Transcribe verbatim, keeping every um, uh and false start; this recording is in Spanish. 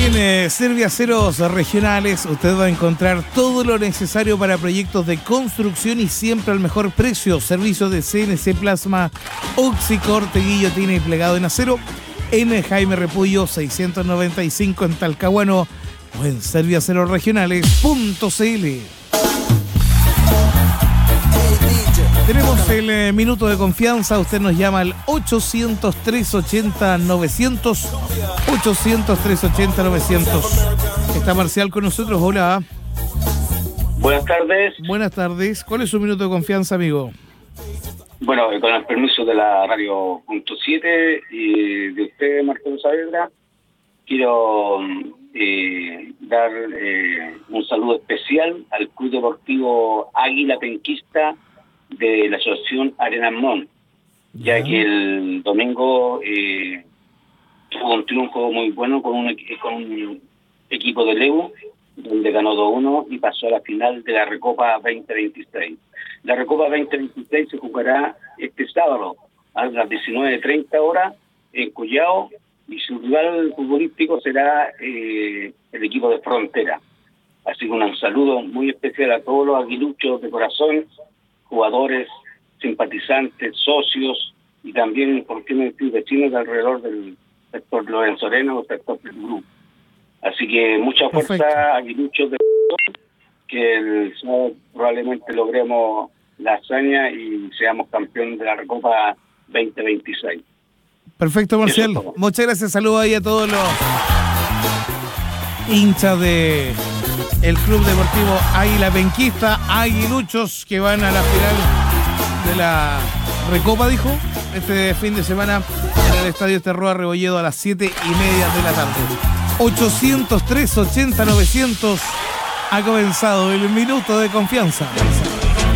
en eh, Serviaceros Regionales usted va a encontrar todo lo necesario para proyectos de construcción y siempre al mejor precio. Servicio de C N C Plasma, Oxicorte, guillotina y plegado en acero en Jaime Repullo seiscientos noventa y cinco en Talcahuano o en serviaceros regionales punto c l. Tenemos el eh, minuto de confianza. Usted nos llama al ochocientos tres ochenta novecientos. ochocientos tres ochenta novecientos. Está Marcial con nosotros. Hola. Buenas tardes. Buenas tardes. ¿Cuál es su minuto de confianza, amigo? Bueno, con el permiso de la radio punto siete y de usted, Marcelo Saavedra, quiero eh, dar eh, un saludo especial al Club Deportivo Águila Penquista de la Asociación Arenas Mont, ya que el domingo eh, tuvo un triunfo muy bueno con un, con un equipo de Lebu, donde ganó dos uno y pasó a la final de la Recopa veinte veintiséis. La Recopa veinte veintiséis se jugará este sábado a las diecinueve treinta horas en Collao y su rival futbolístico será eh, el equipo de Frontera. Así que un saludo muy especial a todos los aguiluchos de corazón, jugadores, simpatizantes, socios y también, por qué no decir, vecinos de alrededor del sector Lorenzoreno o sector del grupo. Así que mucha fuerza, perfecto, aguiluchos de que el sábado probablemente logremos la hazaña y seamos campeones de la Recopa veinte veintiséis. Perfecto, Marcial. Muchas gracias. Saludos ahí a todos los hinchas de el Club Deportivo Águila Penquista, aguiluchos que van a la final de la Recopa, dijo, este fin de semana en el Estadio Terroa Rebolledo a las siete y media de la tarde. ochocientos tres ochenta novecientos ha comenzado el minuto de confianza.